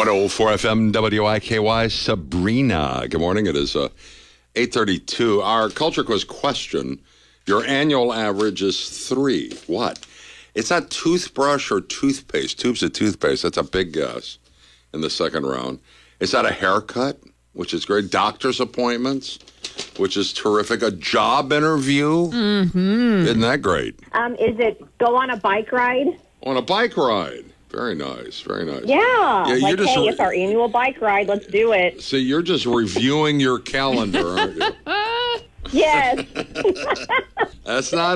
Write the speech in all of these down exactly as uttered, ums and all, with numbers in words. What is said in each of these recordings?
one oh four F M W I K Y, Sabrina. Good morning. It is uh, eight thirty-two. Our Culture Quiz question, your annual average is three. What? It's not toothbrush or toothpaste. Tubes of toothpaste. That's a big guess in the second round. It's not a haircut, which is great. Doctor's appointments, which is terrific. A job interview. Mm-hmm. Isn't that great? Um, is it go on a bike ride? On a bike ride. Very nice. Very nice. Yeah. Yeah, like, you're just hey, re- it's our annual bike ride. Let's do it. See, you're just reviewing your calendar, aren't you? Yes. That's not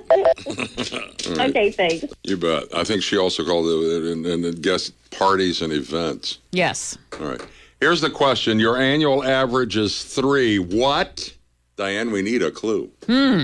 it. Right. Okay, thanks. You bet. I think she also called it in, in, in guest parties and events. Yes. All right. Here's the question. Your annual average is three. What? Diane, we need a clue. Hmm.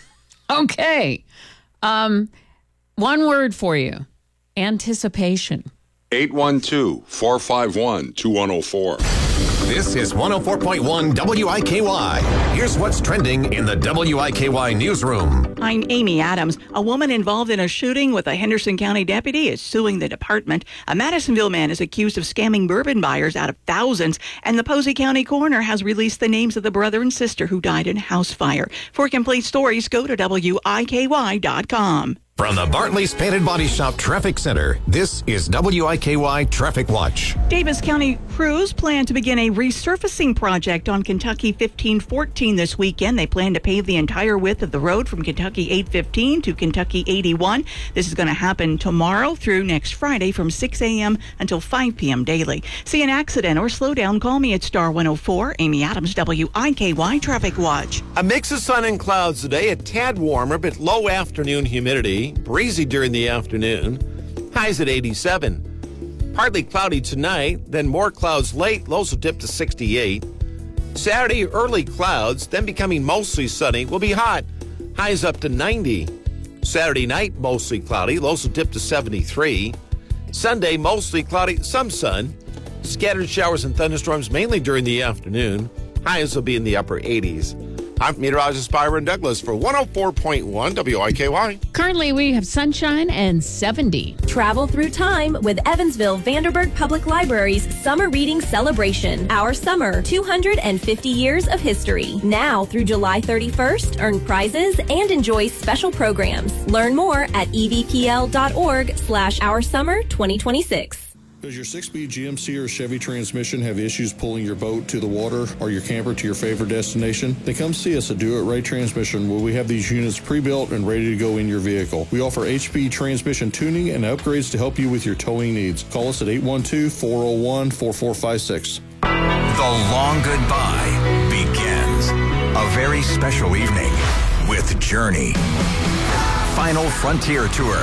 Okay. Um, one word for you. Anticipation. eight one two, four five one, two one oh four. This is one oh four point one W I K Y. Here's what's trending in the W I K Y newsroom. I'm Amy Adams. A woman involved in a shooting with a Henderson County deputy is suing the department. A Madisonville man is accused of scamming bourbon buyers out of thousands, and the Posey County coroner has released the names of the brother and sister who died in a house fire. For complete stories, go to W I K Y dot com. From the Bartley's Painted Body Shop Traffic Center, this is W I K Y Traffic Watch. Davis County crews plan to begin a resurfacing project on Kentucky fifteen fourteen this weekend. They plan to pave the entire width of the road from Kentucky eight fifteen to Kentucky eighty-one. This is going to happen tomorrow through next Friday from six a.m. until five p.m. daily. See an accident or slow down, call me at star one oh four. Amy Adams, W I K Y Traffic Watch. A mix of sun and clouds today, a tad warmer, but low afternoon humidity. Breezy during the afternoon. Highs at eighty-seven. Partly cloudy tonight, then more clouds late. Lows will dip to sixty-eight. Saturday, early clouds, then becoming mostly sunny. Will be hot. Highs up to ninety. Saturday night, mostly cloudy. Lows will dip to seventy-three. Sunday, mostly cloudy, some sun. Scattered showers and thunderstorms mainly during the afternoon. Highs will be in the upper eighties. I'm meteorologist Byron Douglas for one oh four point one W I K Y. Currently, we have sunshine and seventy. Travel through time with Evansville Vanderburgh Public Library's Summer Reading Celebration. Our summer, two hundred fifty years of history. Now through July thirty-first, earn prizes and enjoy special programs. Learn more at evpl.org slash our summer 2026. Does your six-speed G M C or Chevy transmission have issues pulling your boat to the water or your camper to your favorite destination? Then come see us at Do It Right Transmission, where we have these units pre-built and ready to go in your vehicle. We offer H P transmission tuning and upgrades to help you with your towing needs. Call us at eight one two, four oh one, four four five six. The long goodbye begins. A very special evening with Journey. Final Frontier Tour.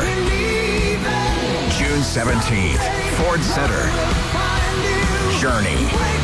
June seventeenth, Ford Center. Journey.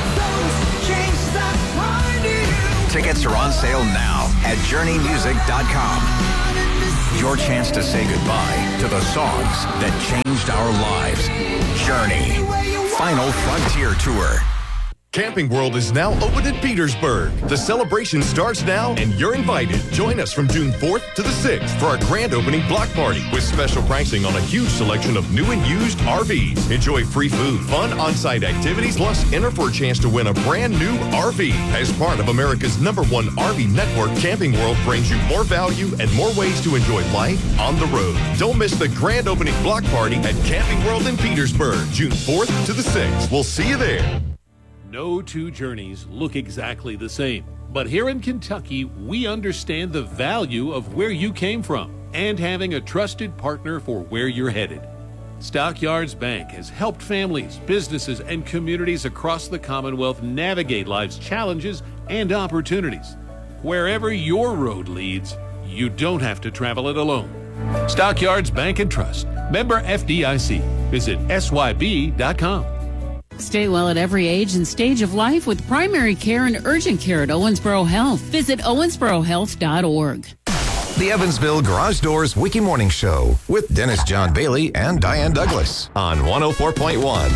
Tickets are on sale now at journey music dot com. Your chance to say goodbye to the songs that changed our lives. Journey. Final Frontier Tour. Camping World is now open in Petersburg. The celebration starts now, and you're invited. Join us from June fourth to the sixth for our grand opening block party with special pricing on a huge selection of new and used R Vs. Enjoy free food, fun on-site activities, plus enter for a chance to win a brand new R V. As part of America's number one R V network, Camping World brings you more value and more ways to enjoy life on the road. Don't miss the grand opening block party at Camping World in Petersburg, June fourth to the sixth. We'll see you there. No two journeys look exactly the same, but here in Kentucky, we understand the value of where you came from and having a trusted partner for where you're headed. Stockyards Bank has helped families, businesses, and communities across the Commonwealth navigate life's challenges and opportunities. Wherever your road leads, you don't have to travel it alone. Stockyards Bank and Trust, member F D I C. Visit S Y B dot com. Stay well at every age and stage of life with primary care and urgent care at Owensboro Health. Visit owensboro health dot org. The Evansville Garage Doors Wiki Morning Show with Dennis John Bailey and Diane Douglas on one oh four point one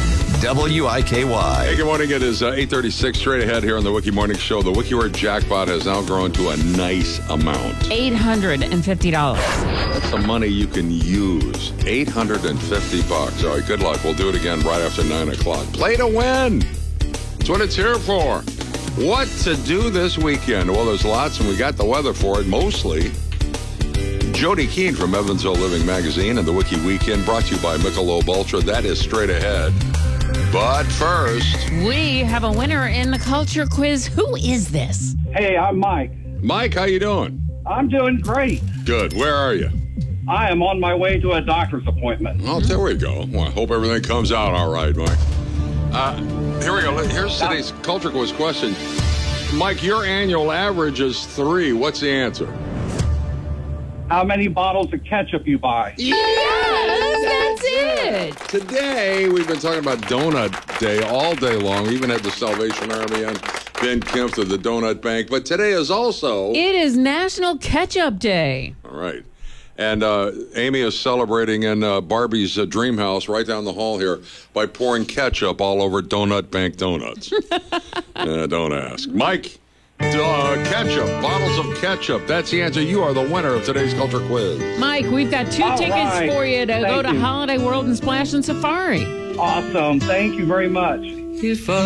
W I K Y. Hey, good morning. It is uh, eight thirty-six, straight ahead here on the Wiki Morning Show. The WikiWord jackpot has now grown to a nice amount. eight hundred fifty dollars. That's the money you can use. eight hundred fifty bucks. All right, good luck. We'll do it again right after nine o'clock. Play to win. That's what it's here for. What to do this weekend? Well, there's lots, and we got the weather for it, mostly. Jody Keene from Evansville Living Magazine and the Wiki Weekend, brought to you by Michelob Ultra. That is straight ahead. But first, we have a winner in the culture quiz. Who is this? Hey, I'm Mike. Mike, how you doing? I'm doing great. Good. Where are you? I am on my way to a doctor's appointment. Oh, there we go. Well, I hope everything comes out all right, Mike. Uh, here we go. Here's today's culture quiz question. Mike, your annual average is three. What's the answer? How many bottles of ketchup you buy? Yes, that's it. Today, we've been talking about Donut Day all day long. We even had the Salvation Army and Ben Kempf of the Donut Bank. But today is also... It is National Ketchup Day. All right. And uh, Amy is celebrating in uh, Barbie's uh, dream house right down the hall here by pouring ketchup all over Donut Bank donuts. uh, don't ask. Mike, uh, ketchup, bottles of ketchup. That's the answer. You are the winner of today's culture quiz. Mike, we've got two All tickets right. for you to Thank go to you. Holiday World and Splash and Safari. Awesome. Thank you very much. If I